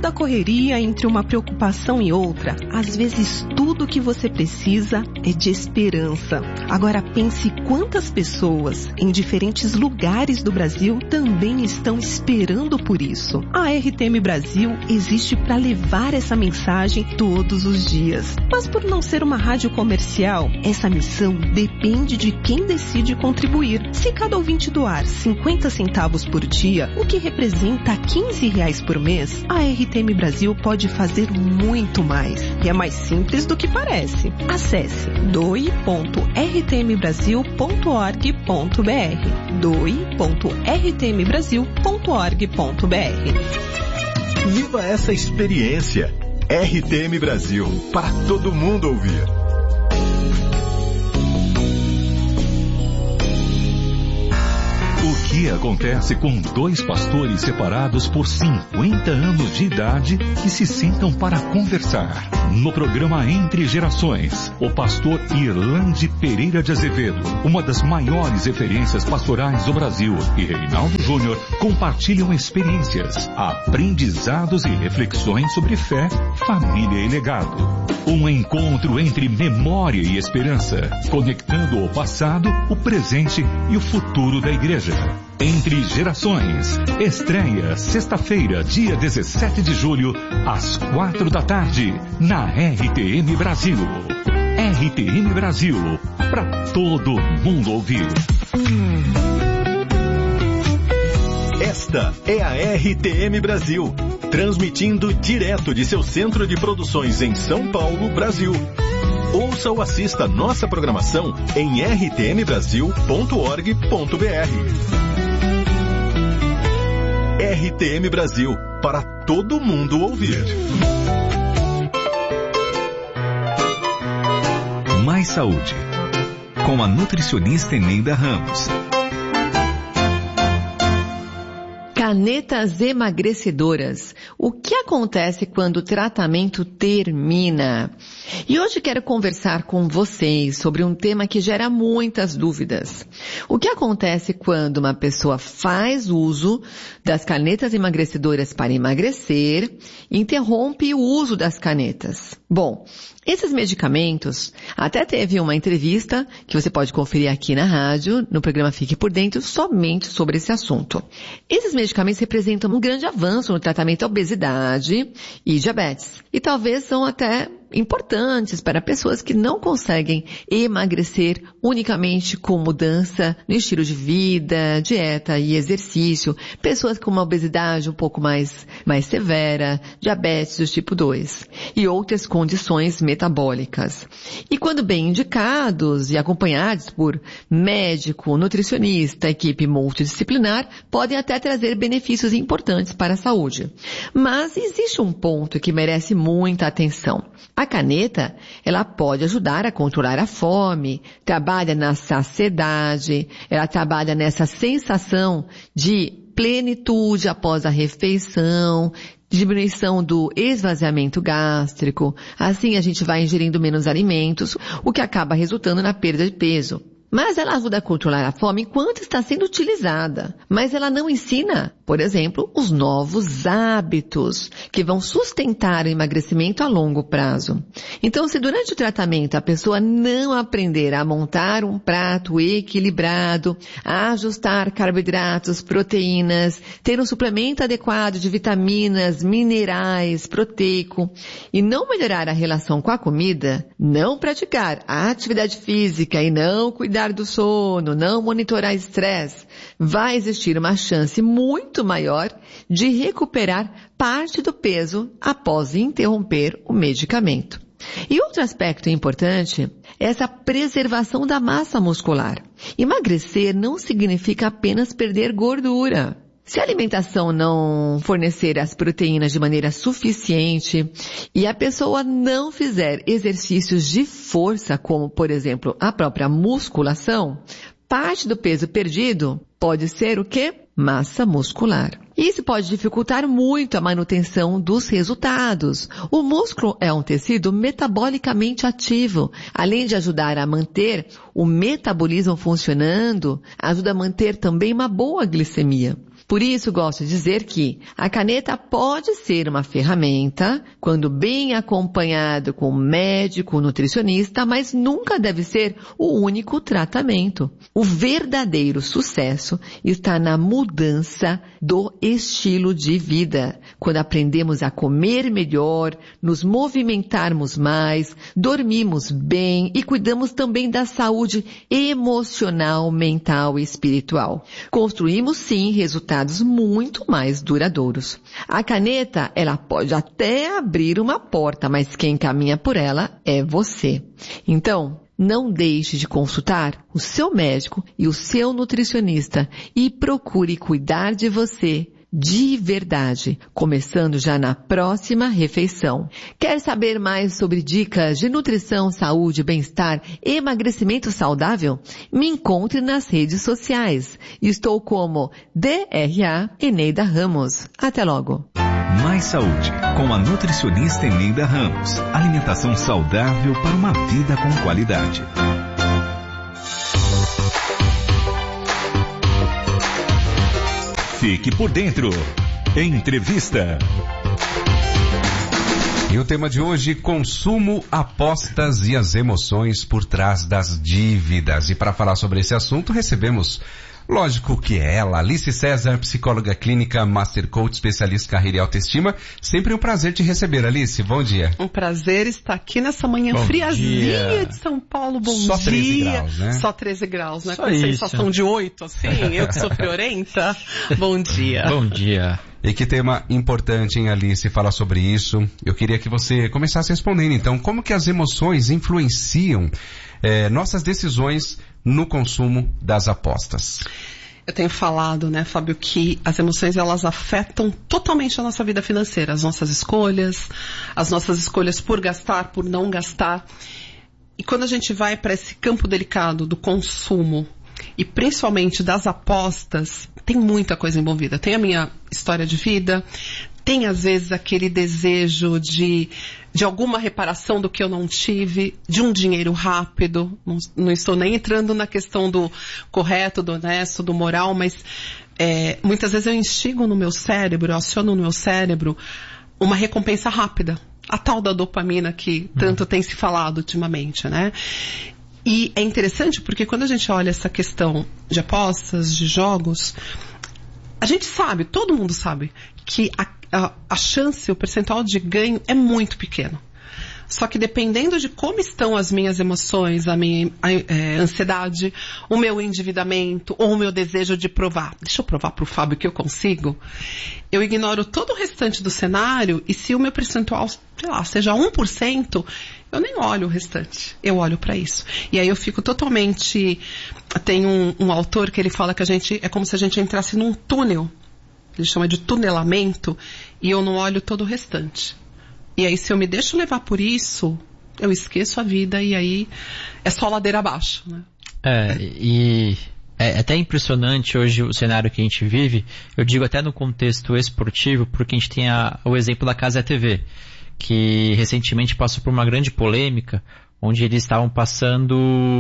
da correria, entre uma preocupação e outra, às vezes tudo que você precisa é de esperança. Agora pense quantas pessoas em diferentes lugares do Brasil também estão esperando por isso. A RTM Brasil existe para levar essa mensagem todos os dias. Mas por não ser uma rádio comercial, essa missão depende de quem decide contribuir. Se cada ouvinte doar 50 centavos por dia, o que representa R$15 por mês, a RTM Brasil pode fazer muito mais. E é mais simples do que parece. Acesse doe.rtmbrasil.org.br doe.rtmbrasil.org.br. Viva essa experiência! RTM Brasil, para todo mundo ouvir. O que acontece com dois pastores separados por 50 anos de idade que se sentam para conversar? No programa Entre Gerações, o pastor Irlande Pereira de Azevedo, uma das maiores referências pastorais do Brasil, e Reinaldo Júnior compartilham experiências, aprendizados e reflexões sobre fé, família e legado. Um encontro entre memória e esperança, conectando o passado, o presente e o futuro da igreja. Entre Gerações, estreia sexta-feira, dia 17 de julho, às 4 da tarde, na RTM Brasil. RTM Brasil, para todo mundo ouvir. Esta é a RTM Brasil, transmitindo direto de seu centro de produções em São Paulo, Brasil. Ouça ou assista nossa programação em rtmbrasil.org.br. RTM Brasil, para todo mundo ouvir. Mais Saúde, com a nutricionista Eneida Ramos. Canetas emagrecedoras. O que acontece quando o tratamento termina? E hoje quero conversar com vocês sobre um tema que gera muitas dúvidas. O que acontece quando uma pessoa faz uso das canetas emagrecedoras para emagrecer e interrompe o uso das canetas? Bom, esses medicamentos, até teve uma entrevista que você pode conferir aqui na rádio, no programa Fique por Dentro, somente sobre esse assunto. Esses medicamentos representam um grande avanço no tratamento da obesidade e diabetes. E talvez são até importantes para pessoas que não conseguem emagrecer unicamente com mudança no estilo de vida, dieta e exercício, pessoas com uma obesidade um pouco mais severa, diabetes do tipo 2 e outras condições metabólicas. E quando bem indicados e acompanhados por médico, nutricionista, equipe multidisciplinar, podem até trazer benefícios importantes para a saúde. Mas existe um ponto que merece muita atenção. A caneta, ela pode ajudar a controlar a fome, trabalha na saciedade, ela trabalha nessa sensação de plenitude após a refeição, diminuição do esvaziamento gástrico. Assim a gente vai ingerindo menos alimentos, o que acaba resultando na perda de peso. Mas ela ajuda a controlar a fome enquanto está sendo utilizada. Mas ela não ensina, por exemplo, os novos hábitos que vão sustentar o emagrecimento a longo prazo. Então, se durante o tratamento a pessoa não aprender a montar um prato equilibrado, a ajustar carboidratos, proteínas, ter um suplemento adequado de vitaminas, minerais, proteico e não melhorar a relação com a comida, não praticar a atividade física e não cuidar do sono, não monitorar estresse, vai existir uma chance muito maior de recuperar parte do peso após interromper o medicamento. E outro aspecto importante é essa preservação da massa muscular. Emagrecer não significa apenas perder gordura. Se a alimentação não fornecer as proteínas de maneira suficiente e a pessoa não fizer exercícios de força, como, por exemplo, a própria musculação, parte do peso perdido pode ser o quê? Massa muscular. Isso pode dificultar muito a manutenção dos resultados. O músculo é um tecido metabolicamente ativo. Além de ajudar a manter o metabolismo funcionando, ajuda a manter também uma boa glicemia. Por isso, gosto de dizer que a caneta pode ser uma ferramenta quando bem acompanhado com um médico, nutricionista, mas nunca deve ser o único tratamento. O verdadeiro sucesso está na mudança do estilo de vida. Quando aprendemos a comer melhor, nos movimentarmos mais, dormimos bem e cuidamos também da saúde emocional, mental e espiritual. Construímos sim resultados muito mais duradouros. A caneta, ela pode até abrir uma porta, mas quem caminha por ela é você. Então, não deixe de consultar o seu médico e o seu nutricionista e procure cuidar de você de verdade, começando já na próxima refeição. Quer saber mais sobre dicas de nutrição, saúde, bem-estar e emagrecimento saudável? Me encontre nas redes sociais. Estou como DRA Eneida Ramos. Até logo. Mais Saúde, com a nutricionista Eneida Ramos. Alimentação saudável para uma vida com qualidade. Fique por dentro. Entrevista. E o tema de hoje, consumo, apostas e as emoções por trás das dívidas. E para falar sobre esse assunto, recebemos, lógico que é ela, Alice César, psicóloga clínica, Master Coach, especialista em carreira e autoestima. Sempre um prazer te receber, Alice. Bom dia. Um prazer estar aqui nessa manhã friazinha de São Paulo. Bom dia. Só 13 graus, né? Só 13 graus, né? Só Com isso. sensação de 8, assim. Eu que sou friorenta. Bom dia. Bom dia. E que tema importante, hein, Alice, falar sobre isso. Eu queria que você começasse respondendo, então, como que as emoções influenciam nossas decisões no consumo das apostas? Eu tenho falado, né, Fábio, que as emoções, elas afetam totalmente a nossa vida financeira, as nossas escolhas por gastar, por não gastar. E quando a gente vai para esse campo delicado do consumo, e principalmente das apostas, tem muita coisa envolvida. Tem a minha história de vida, tem às vezes aquele desejo de alguma reparação do que eu não tive, de um dinheiro rápido. Não estou nem entrando na questão do correto, do honesto, do moral, mas muitas vezes eu instigo no meu cérebro, eu aciono no meu cérebro uma recompensa rápida. A tal da dopamina que tanto tem se falado ultimamente, né? E é interessante porque quando a gente olha essa questão de apostas, de jogos, a gente sabe, todo mundo sabe, que a chance, o percentual de ganho é muito pequeno. Só que dependendo de como estão as minhas emoções, a minha ansiedade, o meu endividamento ou o meu desejo de provar. Deixa eu provar para o Fábio que eu consigo. Eu ignoro todo o restante do cenário e se o meu percentual, sei lá, seja 1%, eu nem olho o restante. Eu olho para isso. E aí eu fico totalmente... Tem um autor que ele fala que é como se a gente entrasse num túnel. Ele chama de tunelamento e eu não olho todo o restante. E aí, se eu me deixo levar por isso, eu esqueço a vida e aí é só ladeira abaixo, né? E é até impressionante hoje o cenário que a gente vive, eu digo até no contexto esportivo, porque a gente tem o exemplo da Cazé TV, que recentemente passou por uma grande polêmica, onde eles estavam passando...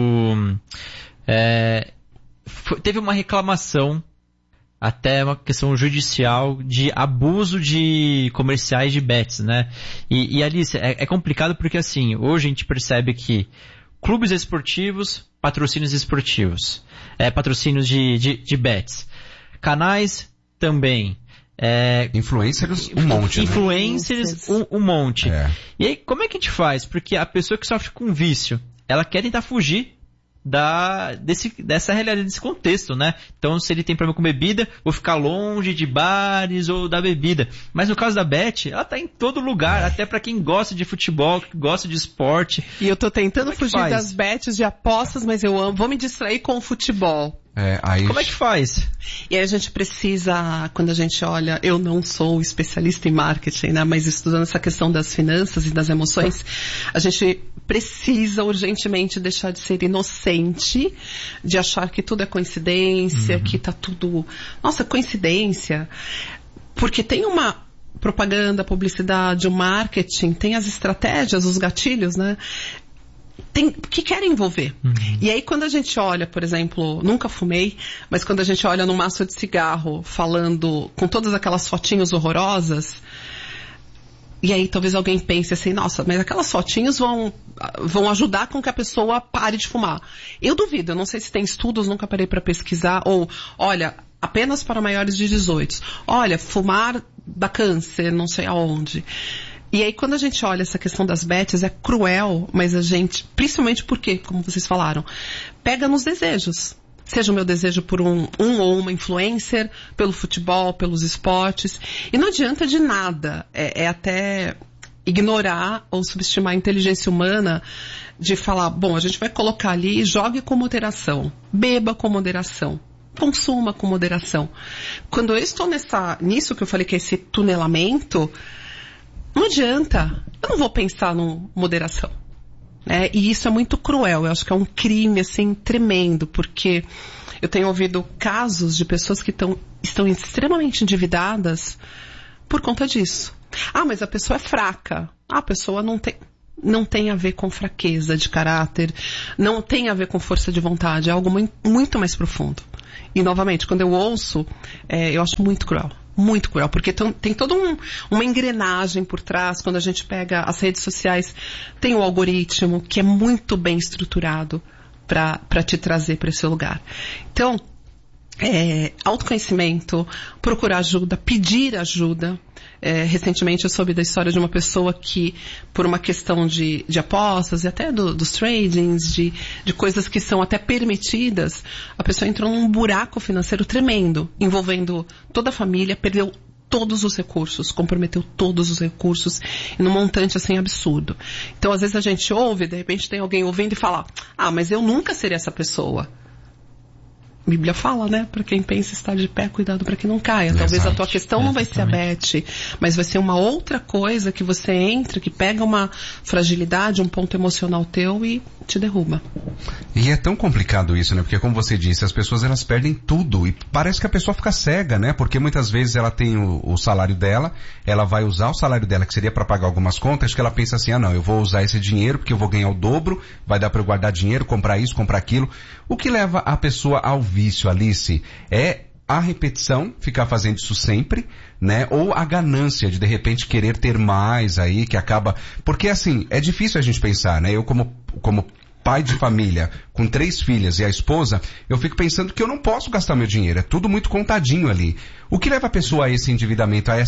teve uma reclamação, até uma questão judicial de abuso de comerciais de bets, né? E Alice, é complicado porque assim, hoje a gente percebe que clubes esportivos, patrocínios esportivos, patrocínios de bets, canais também, influencers, um monte, né? Influencers, um monte. E aí, como é que a gente faz? Porque a pessoa que sofre com vício, ela quer tentar fugir dessa realidade, desse contexto, né? Então, se ele tem problema com bebida, vou ficar longe de bares ou da bebida. Mas no caso da Bet, ela tá em todo lugar, até pra quem gosta de futebol, que gosta de esporte. E eu tô tentando fugir das bets de apostas, mas eu vou me distrair com o futebol. Como é que faz? E aí a gente precisa, quando a gente olha, eu não sou especialista em marketing, né? Mas estudando essa questão das finanças e das emoções, a gente precisa urgentemente deixar de ser inocente, de achar que tudo é coincidência, que tá tudo... Nossa, coincidência. Porque tem uma propaganda, publicidade, o marketing, tem as estratégias, os gatilhos, né? que querem envolver. E aí quando a gente olha, por exemplo, nunca fumei, mas quando a gente olha num maço de cigarro falando com todas aquelas fotinhos horrorosas, e aí talvez alguém pense assim, nossa, mas aquelas fotinhos vão ajudar com que a pessoa pare de fumar. Eu duvido, eu não sei se tem estudos, nunca parei para pesquisar, ou, olha, apenas para maiores de 18. Olha, fumar dá câncer, não sei aonde. E aí quando a gente olha essa questão das bets, é cruel, mas a gente, principalmente porque, como vocês falaram, pega nos desejos. Seja o meu desejo por um ou uma influencer, pelo futebol, pelos esportes. E não adianta de nada. É até ignorar ou subestimar a inteligência humana de falar, bom, a gente vai colocar ali, jogue com moderação, beba com moderação, consuma com moderação. Quando eu estou nisso que eu falei que é esse tunelamento, não adianta. Eu não vou pensar em moderação. E isso é muito cruel, eu acho que é um crime, assim, tremendo, porque eu tenho ouvido casos de pessoas que estão extremamente endividadas por conta disso. Ah, mas a pessoa é fraca. Ah, a pessoa não tem a ver com fraqueza de caráter, não tem a ver com força de vontade, é algo muito mais profundo. E, novamente, quando eu ouço, eu acho muito cruel. Muito cruel, porque tem toda uma engrenagem por trás. Quando a gente pega as redes sociais, tem o algoritmo que é muito bem estruturado para te trazer para esse lugar. Então, autoconhecimento, procurar ajuda, pedir ajuda. Recentemente eu soube da história de uma pessoa que, por uma questão de apostas e até dos tradings, de coisas que são até permitidas, a pessoa entrou num buraco financeiro tremendo, envolvendo toda a família, perdeu todos os recursos, comprometeu todos os recursos em um montante assim absurdo. Então às vezes a gente ouve, de repente tem alguém ouvindo e fala, ah, mas eu nunca seria essa pessoa. A Bíblia fala, né? Para quem pensa estar de pé, cuidado para que não caia. Talvez a tua questão não vai ser a bet, mas vai ser uma outra coisa que você entra, que pega uma fragilidade, um ponto emocional teu e te derruba. E é tão complicado isso, né? Porque como você disse, as pessoas elas perdem tudo e parece que a pessoa fica cega, né? Porque muitas vezes ela tem o salário dela, ela vai usar o salário dela, que seria para pagar algumas contas, que ela pensa assim, ah não, eu vou usar esse dinheiro porque eu vou ganhar o dobro, vai dar para eu guardar dinheiro, comprar isso, comprar aquilo. O que leva a pessoa ao vício, Alice, é a repetição, ficar fazendo isso sempre, né? Ou a ganância de repente querer ter mais aí, que acaba... Porque assim, é difícil a gente pensar, né? Eu como pai de família, com 3 filhas e a esposa, eu fico pensando que eu não posso gastar meu dinheiro, é tudo muito contadinho ali. O que leva a pessoa a esse endividamento, a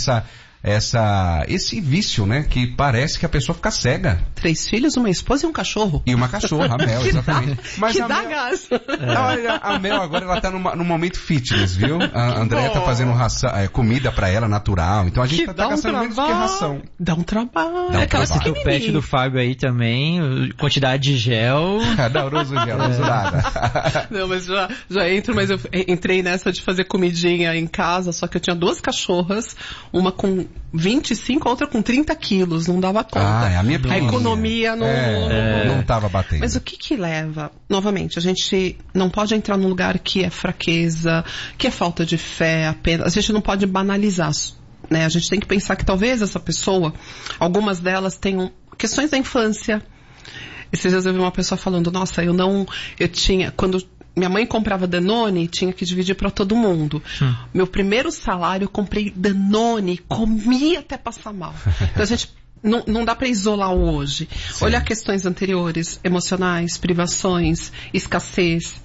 esse vício, né? Que parece que a pessoa fica cega. 3 filhos, uma esposa e um cachorro. E uma cachorra, a Mel, exatamente. Mas que dá gás. A Mel agora ela tá num momento fitness, viu? A Andréia tá fazendo comida pra ela natural. Então a gente tá gastando menos do que ração. Dá um trabalho. Que o pet do Fábio aí também, quantidade de gel. Não, não uso gel, não uso nada. Não, mas já entro, mas eu entrei nessa de fazer comidinha em casa, só que eu tinha 2 cachorras, uma com 25, a outra com 30 quilos, não dava conta. A economia não estava batendo. Mas o que leva? Novamente, a gente não pode entrar num lugar que é fraqueza, que é falta de fé apenas. A gente não pode banalizar, né? A gente tem que pensar que talvez essa pessoa, algumas delas tenham questões da infância. Esses dias eu vi uma pessoa falando, nossa, eu tinha, quando minha mãe comprava Danone, tinha que dividir para todo mundo. Meu primeiro salário, eu comprei Danone, comi até passar mal. Então a gente não dá para isolar o hoje. Sim. Olhar questões anteriores, emocionais, privações, escassez.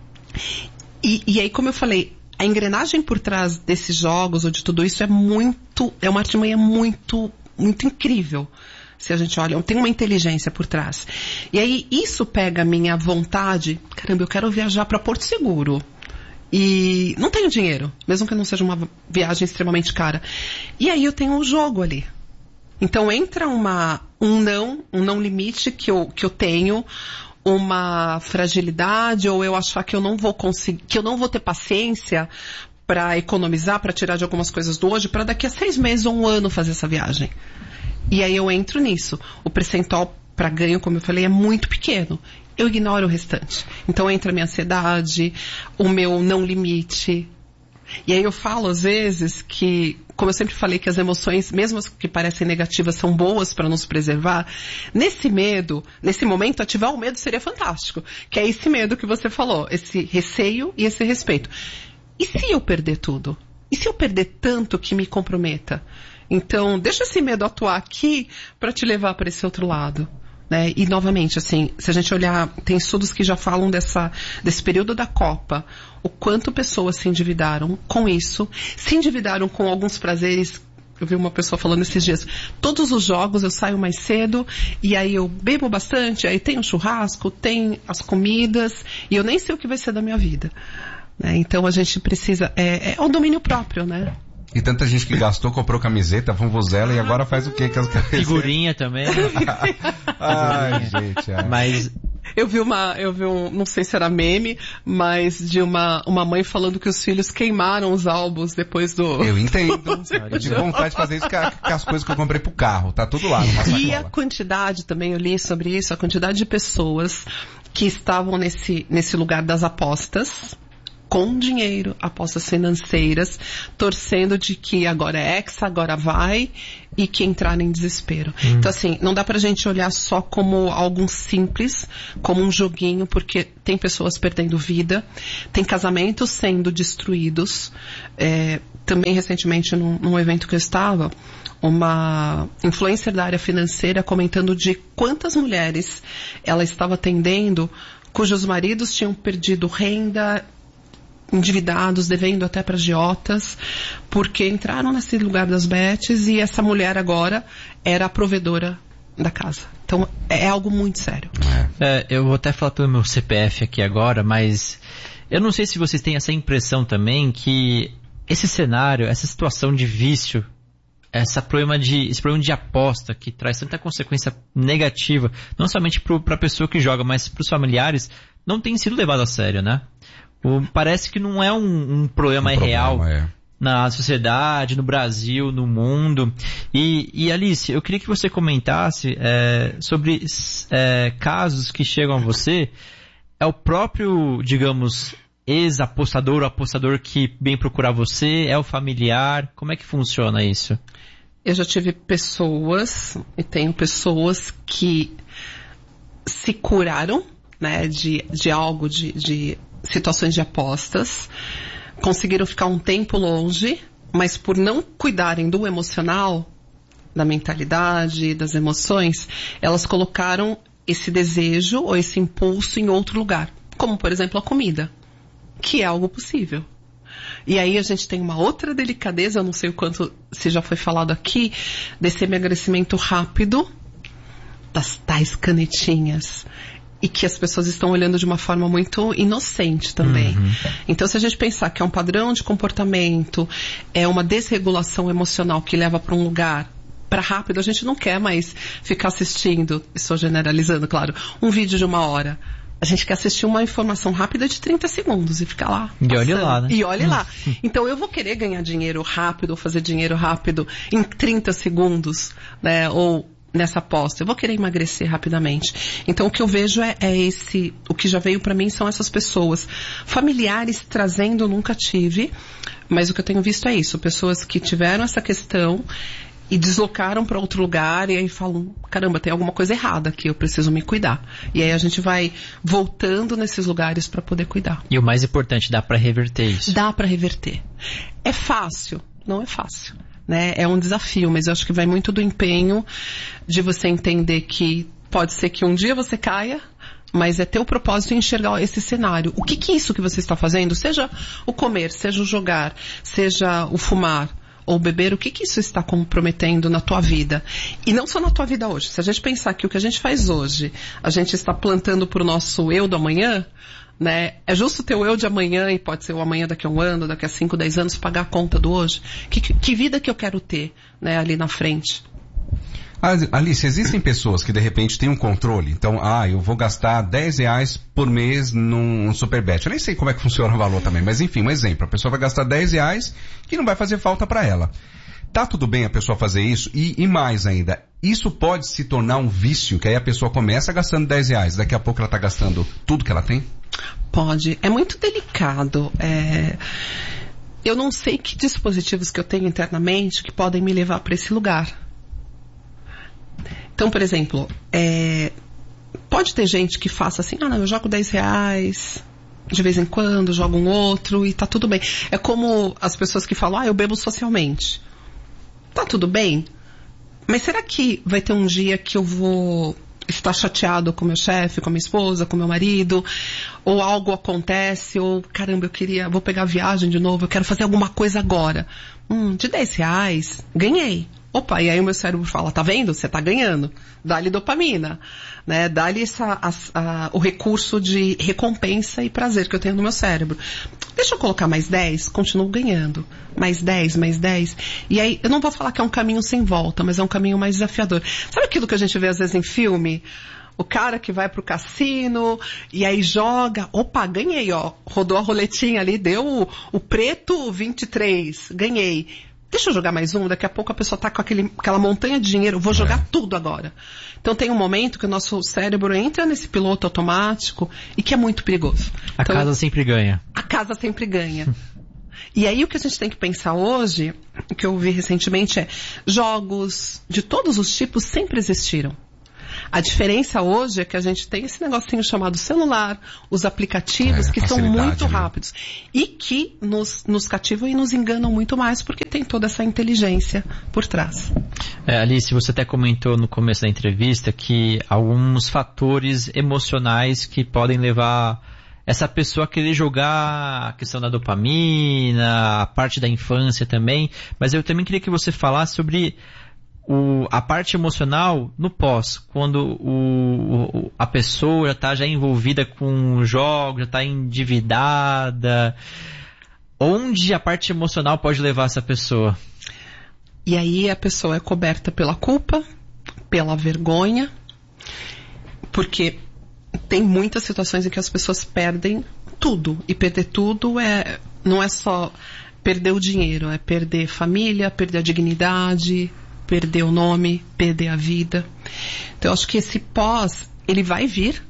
E aí, como eu falei, a engrenagem por trás desses jogos ou de tudo isso é uma artimanha muito, muito incrível. Se a gente olha, tem uma inteligência por trás. E aí, isso pega a minha vontade. Caramba, eu quero viajar para Porto Seguro. E não tenho dinheiro, mesmo que não seja uma viagem extremamente cara. E aí eu tenho um jogo ali. Então entra um não limite que eu tenho, uma fragilidade, ou eu achar que eu não vou conseguir, que eu não vou ter paciência para economizar, para tirar de algumas coisas do hoje, para daqui a 6 meses ou 1 ano fazer essa viagem. E aí eu entro nisso. O percentual para ganho, como eu falei, é muito pequeno. Eu ignoro o restante. Então entra a minha ansiedade, o meu não limite. E aí eu falo, às vezes, que, como eu sempre falei, que as emoções, mesmo as que parecem negativas, são boas para nos preservar. Nesse momento, ativar o medo seria fantástico. Que é esse medo que você falou, esse receio e esse respeito. E se eu perder tudo? E se eu perder tanto que me comprometa? Então, deixa esse medo atuar aqui para te levar para esse outro lado. Né? E, novamente, assim, se a gente olhar, tem estudos que já falam desse período da Copa, o quanto pessoas se endividaram com isso, se endividaram com alguns prazeres. Eu vi uma pessoa falando esses dias, todos os jogos eu saio mais cedo, e aí eu bebo bastante, aí tem o churrasco, tem as comidas, e eu nem sei o que vai ser da minha vida. Né? Então a gente precisa, é o domínio próprio, né? E tanta gente que gastou, comprou camiseta, vuvuzela, e agora faz o quê com as camisetas? Figurinha também. Ai, gente. Ai. Mas eu vi não sei se era meme, mas de uma mãe falando que os filhos queimaram os álbuns depois do... Eu entendo. Eu tive vontade de fazer isso com as coisas que eu comprei pro carro. Tá tudo lá numa sacola. E a quantidade, também eu li sobre isso, a quantidade de pessoas que estavam nesse lugar das apostas, com dinheiro, apostas financeiras, torcendo de que agora é Hexa, agora vai, e que entraram em desespero. Então, assim, não dá pra gente olhar só como algo simples, como um joguinho, porque tem pessoas perdendo vida, tem casamentos sendo destruídos. Também, recentemente, num evento que eu estava, uma influencer da área financeira comentando de quantas mulheres ela estava atendendo, cujos maridos tinham perdido renda, endividados, devendo até para agiotas, porque entraram nesse lugar das bets e essa mulher agora era a provedora da casa. Então, é algo muito sério. Eu vou até falar pelo meu CPF aqui agora, mas eu não sei se vocês têm essa impressão também que esse cenário, essa situação de vício, esse problema de aposta que traz tanta consequência negativa, não somente para a pessoa que joga, mas para os familiares, não tem sido levado a sério, né? Parece que não é um problema real na sociedade, no Brasil, no mundo. E Alice, eu queria que você comentasse sobre casos que chegam a você. É o próprio, digamos, ex-apostador ou apostador que vem procurar você? É o familiar? Como é que funciona isso? Eu já tive pessoas, e tenho pessoas que se curaram, né, de algo, de situações de apostas, conseguiram ficar um tempo longe, mas por não cuidarem do emocional, da mentalidade, das emoções, elas colocaram esse desejo ou esse impulso em outro lugar, como por exemplo a comida, que é algo possível. E aí a gente tem uma outra delicadeza, eu não sei o quanto se já foi falado aqui, desse emagrecimento rápido, das tais canetinhas, e que as pessoas estão olhando de uma forma muito inocente também. Então, se a gente pensar que é um padrão de comportamento, é uma desregulação emocional que leva para um lugar para rápido, a gente não quer mais ficar assistindo, estou generalizando, claro, um vídeo de 1 hora. A gente quer assistir uma informação rápida de 30 segundos e ficar lá. E olhe lá, né? E olhe lá. Então, eu vou querer ganhar dinheiro rápido, ou fazer dinheiro rápido em 30 segundos, né? Ou nessa aposta, eu vou querer emagrecer rapidamente. Então, o que eu vejo o que já veio pra mim são essas pessoas. Familiares trazendo, nunca tive, mas o que eu tenho visto é isso, pessoas que tiveram essa questão e deslocaram para outro lugar e aí falam, caramba, tem alguma coisa errada aqui, eu preciso me cuidar. E aí a gente vai voltando nesses lugares para poder cuidar. E o mais importante, dá para reverter isso? Dá para reverter. É fácil? Não é fácil. Né? É um desafio, mas eu acho que vai muito do empenho de você entender que pode ser que um dia você caia, mas é ter o propósito de enxergar esse cenário. O que é isso que você está fazendo? Seja o comer, seja o jogar, seja o fumar ou beber, o que isso está comprometendo na tua vida? E não só na tua vida hoje. Se a gente pensar que o que a gente faz hoje, a gente está plantando para o nosso eu do amanhã, né? É justo ter o eu de amanhã, e pode ser o amanhã daqui a 1 ano, daqui a 5, 10 anos, pagar a conta do hoje. Que vida que eu quero ter, né, ali na frente? Alice, existem pessoas que de repente têm um controle, então, eu vou gastar R$10 por mês num Superbet. Eu nem sei como é que funciona o valor também, mas enfim, um exemplo. A pessoa vai gastar R$10 que não vai fazer falta para ela. Tá tudo bem a pessoa fazer isso? E mais ainda, isso pode se tornar um vício, que aí a pessoa começa gastando R$10, daqui a pouco ela tá gastando tudo que ela tem? Pode. É muito delicado. eu não sei que dispositivos que eu tenho internamente que podem me levar para esse lugar. Então, por exemplo, pode ter gente que faça assim, não, eu jogo R$10, de vez em quando, jogo um outro e tá tudo bem. É como as pessoas que falam, eu bebo socialmente. Tá tudo bem? Mas será que vai ter um dia que eu vou estar chateado com meu chefe, com minha esposa, com meu marido, ou algo acontece, ou caramba, vou pegar a viagem de novo, eu quero fazer alguma coisa agora. De R$10, ganhei. Opa, e aí o meu cérebro fala, tá vendo? Você tá ganhando. Dá-lhe dopamina, né? Dá-lhe o recurso de recompensa e prazer que eu tenho no meu cérebro. Deixa eu colocar mais 10, continuo ganhando. Mais 10, mais 10. E aí, eu não vou falar que é um caminho sem volta, mas é um caminho mais desafiador. Sabe aquilo que a gente vê às vezes em filme? O cara que vai pro cassino e aí joga, opa, ganhei, ó. Rodou a roletinha ali, deu o preto 23, ganhei. Deixa eu jogar mais um, daqui a pouco a pessoa tá com aquela montanha de dinheiro, vou jogar tudo agora. Então tem um momento que o nosso cérebro entra nesse piloto automático e que é muito perigoso. A casa sempre ganha. A casa sempre ganha. E aí o que a gente tem que pensar hoje, o que eu vi recentemente jogos de todos os tipos sempre existiram. A diferença hoje é que a gente tem esse negocinho chamado celular, os aplicativos que são muito rápidos e que nos cativam e nos enganam muito mais porque tem toda essa inteligência por trás. Alice, você até comentou no começo da entrevista que alguns fatores emocionais que podem levar essa pessoa a querer jogar a questão da dopamina, a parte da infância também, mas eu também queria que você falasse sobre a parte emocional no pós, quando a pessoa já está envolvida com o jogo, já está endividada, onde a parte emocional pode levar essa pessoa? E aí a pessoa é coberta pela culpa, pela vergonha, porque tem muitas situações em que as pessoas perdem tudo, e perder tudo não é só perder o dinheiro, é perder família, perder a dignidade, perder o nome, perder a vida. Então eu acho que esse pós, ele vai vir.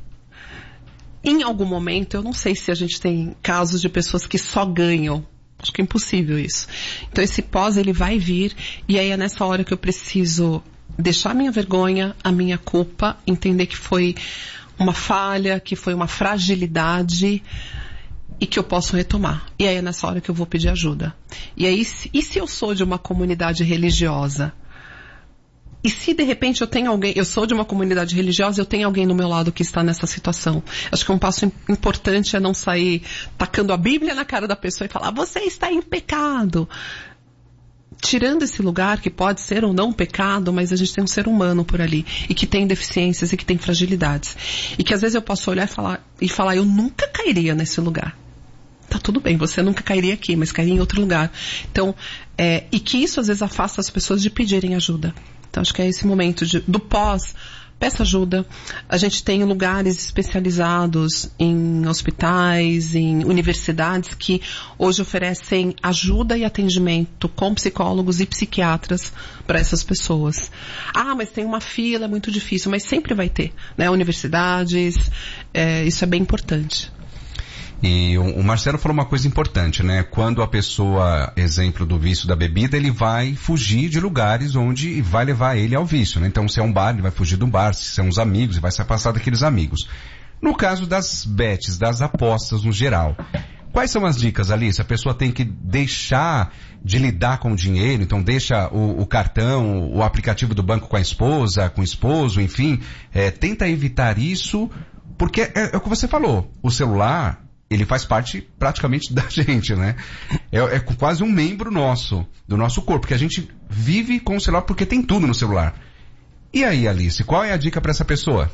Em algum momento, eu não sei se a gente tem casos de pessoas que só ganham. Acho que é impossível isso. Então esse pós, ele vai vir, e aí é nessa hora que eu preciso deixar a minha vergonha, a minha culpa, entender que foi uma falha, que foi uma fragilidade e que eu posso retomar. E aí é nessa hora que eu vou pedir ajuda. E aí, e se eu sou de uma comunidade religiosa? E se de repente eu sou de uma comunidade religiosa, eu tenho alguém no meu lado que está nessa situação? Acho que um passo importante é não sair tacando a Bíblia na cara da pessoa e falar, você está em pecado. Tirando esse lugar que pode ser ou não um pecado, mas a gente tem um ser humano por ali, e que tem deficiências e que tem fragilidades. E que às vezes eu posso olhar e falar, eu nunca cairia nesse lugar. Tá tudo bem, você nunca cairia aqui, mas cairia em outro lugar. Então, e que isso às vezes afasta as pessoas de pedirem ajuda. Então, acho que é esse momento do pós, peça ajuda. A gente tem lugares especializados em hospitais, em universidades que hoje oferecem ajuda e atendimento com psicólogos e psiquiatras para essas pessoas. Mas tem uma fila, é muito difícil, mas sempre vai ter, né? Universidades, isso é bem importante. E o Marcelo falou uma coisa importante, né? Quando a pessoa, exemplo do vício da bebida, ele vai fugir de lugares onde vai levar ele ao vício, né? Então, se é um bar, ele vai fugir do bar, se são os amigos, ele vai se afastar daqueles amigos. No caso das bets, das apostas no geral, quais são as dicas, Alice? A pessoa tem que deixar de lidar com o dinheiro, então deixa o cartão, o aplicativo do banco com a esposa, com o esposo, enfim, tenta evitar isso, porque é o que você falou, o celular, ele faz parte praticamente da gente, né? É quase um membro nosso, do nosso corpo, porque a gente vive com o celular porque tem tudo no celular. E aí, Alice, qual é a dica para essa pessoa?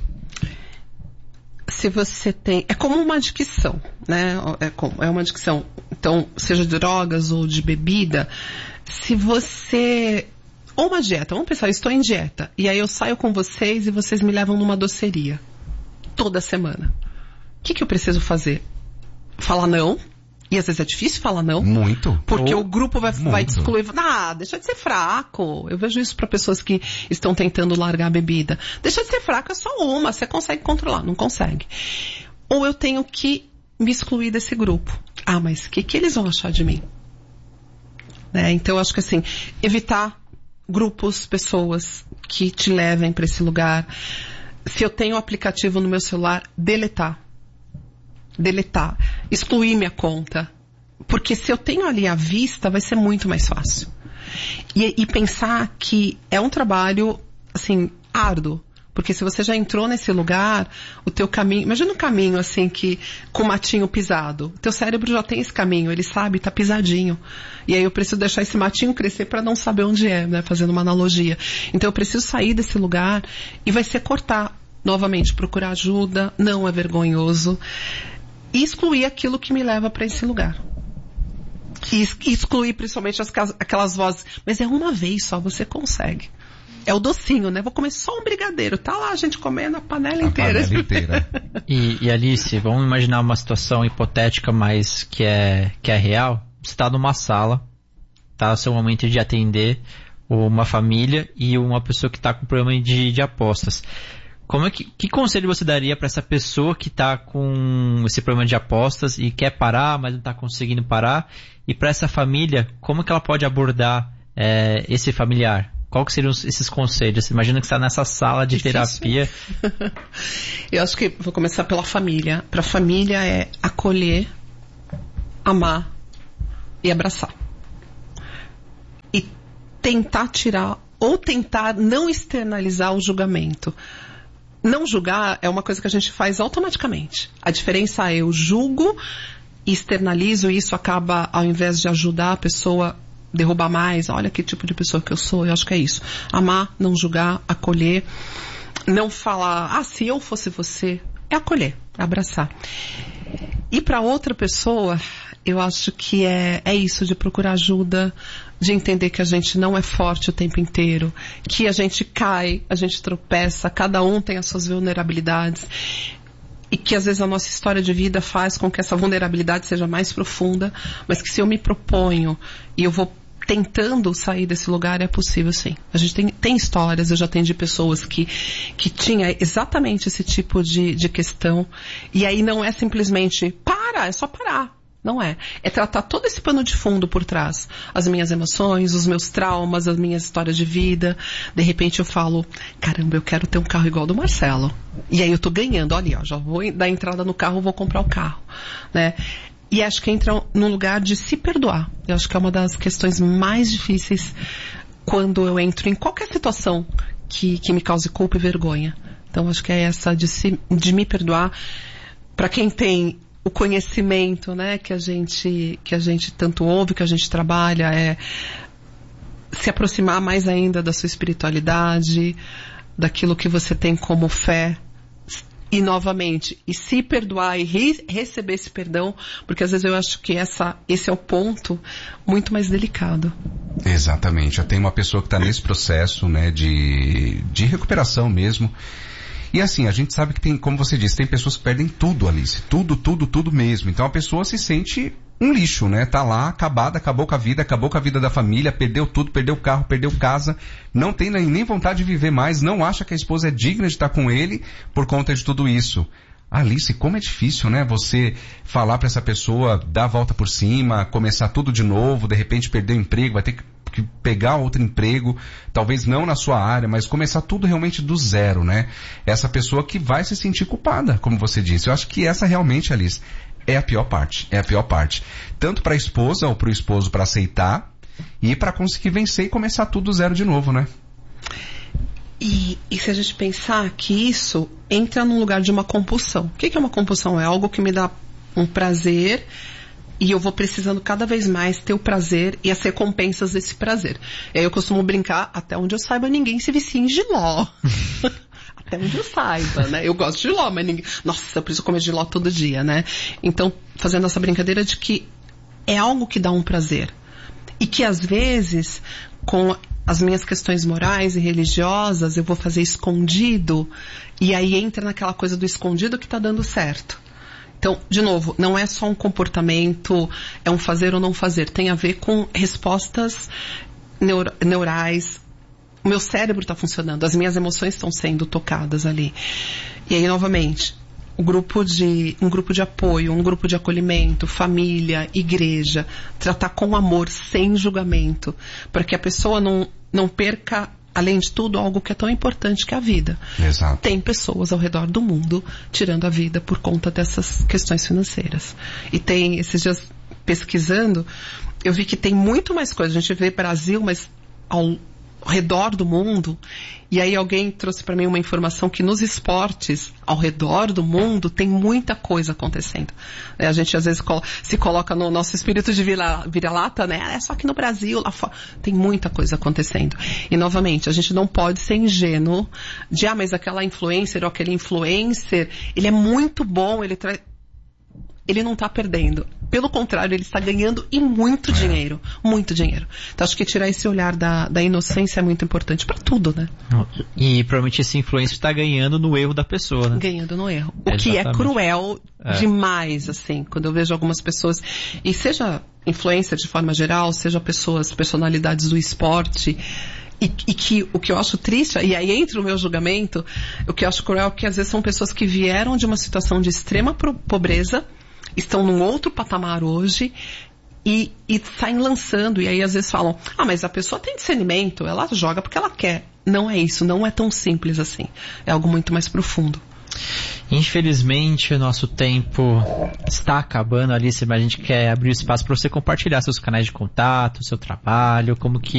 Se você tem... É como uma adicção, né? É uma adicção. Então, seja de drogas ou de bebida, se você... Ou uma dieta. Vamos pensar, eu estou em dieta. E aí eu saio com vocês e vocês me levam numa doceria. Toda semana. O que eu preciso fazer? Falar não. E às vezes é difícil falar não. Muito. Porque o grupo vai te excluir. Deixa de ser fraco. Eu vejo isso para pessoas que estão tentando largar a bebida. Deixa de ser fraco, é só uma. Você consegue controlar. Não consegue. Ou eu tenho que me excluir desse grupo. Mas o que eles vão achar de mim? né? Então eu acho que assim, evitar grupos, pessoas que te levem para esse lugar. Se eu tenho o aplicativo no meu celular, deletar, excluir minha conta, porque se eu tenho ali à vista, vai ser muito mais fácil. E pensar que é um trabalho, assim, árduo. Porque se você já entrou nesse lugar, o teu caminho... Imagina um caminho, assim, com matinho pisado. O teu cérebro já tem esse caminho, ele sabe, tá pisadinho. E aí eu preciso deixar esse matinho crescer para não saber onde é, né? Fazendo uma analogia. Então eu preciso sair desse lugar e vai ser cortar. Novamente, procurar ajuda, não é vergonhoso. E excluir aquilo que me leva para esse lugar. E excluir principalmente aquelas vozes. Mas é uma vez só, você consegue. É o docinho, né? Vou comer só um brigadeiro. Tá lá a gente comendo a panela inteira. E Alice, vamos imaginar uma situação hipotética, mas que é real. Você está numa sala, tá no seu momento de atender uma família e uma pessoa que está com problema de apostas. Que conselho você daria para essa pessoa que está com esse problema de apostas e quer parar, mas não está conseguindo parar? E para essa família, como que ela pode abordar esse familiar? Qual que seriam esses conselhos? Você imagina que você está nessa sala de terapia. Eu acho que vou começar pela família. Para a família é acolher, amar e abraçar. E tentar tirar ou tentar não externalizar o julgamento. Não julgar é uma coisa que a gente faz automaticamente. A diferença é eu julgo e externalizo e isso acaba, ao invés de ajudar a pessoa derrubar mais, olha que tipo de pessoa que eu sou, eu acho que é isso. Amar, não julgar, acolher, não falar, se eu fosse você, é acolher, é abraçar. E para outra pessoa, eu acho que é isso, de procurar ajuda, de entender que a gente não é forte o tempo inteiro, que a gente cai, a gente tropeça, cada um tem as suas vulnerabilidades. E que às vezes a nossa história de vida faz com que essa vulnerabilidade seja mais profunda, mas que se eu me proponho e eu vou tentando sair desse lugar, é possível sim. A gente tem histórias, eu já atendi pessoas que tinha exatamente esse tipo de questão, e aí não é simplesmente é só parar. Não é. É tratar todo esse pano de fundo por trás. As minhas emoções, os meus traumas, as minhas histórias de vida. De repente eu falo, caramba, eu quero ter um carro igual ao do Marcelo. E aí eu tô ganhando, olha, já vou dar entrada no carro, vou comprar o carro, né? E acho que entra num lugar de se perdoar. Eu acho que é uma das questões mais difíceis quando eu entro em qualquer situação que me cause culpa e vergonha. Então acho que é essa de me perdoar. Para quem tem o conhecimento, né, que a gente tanto ouve, que a gente trabalha, é se aproximar mais ainda da sua espiritualidade, daquilo que você tem como fé, e novamente, e se perdoar e receber esse perdão, porque às vezes eu acho que esse é o ponto muito mais delicado. Exatamente. Eu tenho uma pessoa que está nesse processo, né, de recuperação mesmo. E assim, a gente sabe que tem, como você disse, tem pessoas que perdem tudo, Alice. Tudo mesmo. Então a pessoa se sente um lixo, né? Tá lá, acabada, acabou com a vida da família, perdeu tudo, perdeu o carro, perdeu casa, não tem nem vontade de viver mais, não acha que a esposa é digna de estar com ele por conta de tudo isso. Alice, como é difícil, né? Você falar pra essa pessoa, dar a volta por cima, começar tudo de novo, de repente perder o emprego, vai ter que pegar outro emprego, talvez não na sua área, mas começar tudo realmente do zero, né? Essa pessoa que vai se sentir culpada, como você disse. Eu acho que essa realmente, Alice, é a pior parte. É a pior parte. Tanto para a esposa ou para o esposo para aceitar e para conseguir vencer e começar tudo do zero de novo, né? E se a gente pensar que isso entra num lugar de uma compulsão. O que é uma compulsão? É algo que me dá um prazer e eu vou precisando cada vez mais ter o prazer e as recompensas desse prazer. E aí eu costumo brincar, até onde eu saiba, ninguém se vicia em jiló. Até onde eu saiba, né? Eu gosto de jiló, mas ninguém... Nossa, eu preciso comer jiló todo dia, né? Então, fazendo essa brincadeira de que é algo que dá um prazer. E que às vezes, com as minhas questões morais e religiosas, eu vou fazer escondido, e aí entra naquela coisa do escondido que tá dando certo. Então, de novo, não é só um comportamento, é um fazer ou não fazer. Tem a ver com respostas neurais. O meu cérebro está funcionando, as minhas emoções estão sendo tocadas ali. E aí, novamente, um grupo de apoio, um grupo de acolhimento, família, igreja, tratar com amor, sem julgamento, para que a pessoa não perca, além de tudo, algo que é tão importante que é a vida. Exato. Tem pessoas ao redor do mundo tirando a vida por conta dessas questões financeiras. E tem, esses dias pesquisando, eu vi que tem muito mais coisa. A gente vê Brasil, mas ao redor do mundo, e aí alguém trouxe para mim uma informação que nos esportes ao redor do mundo tem muita coisa acontecendo. A gente às vezes se coloca no nosso espírito de vira-lata, né? É só que no Brasil, lá fora, tem muita coisa acontecendo. E novamente, a gente não pode ser ingênuo de, mas aquela influencer ou aquele influencer, ele é muito bom, ele não está perdendo. Pelo contrário, ele está ganhando e muito dinheiro. Muito dinheiro. Então, acho que tirar esse olhar da inocência é muito importante para tudo, né? E provavelmente esse influencer está ganhando no erro da pessoa, né? Ganhando no erro. O que é cruel demais, assim, quando eu vejo algumas pessoas, e seja influencer de forma geral, seja personalidades do esporte, e que o que eu acho triste, e aí entra o meu julgamento, o que eu acho cruel é que às vezes são pessoas que vieram de uma situação de extrema pobreza, estão num outro patamar hoje e saem lançando, e aí às vezes falam, mas a pessoa tem discernimento, ela joga porque ela quer. Não é isso, não é tão simples assim. É algo muito mais profundo. Infelizmente, o nosso tempo está acabando, Alice, mas a gente quer abrir espaço para você compartilhar seus canais de contato, seu trabalho, como que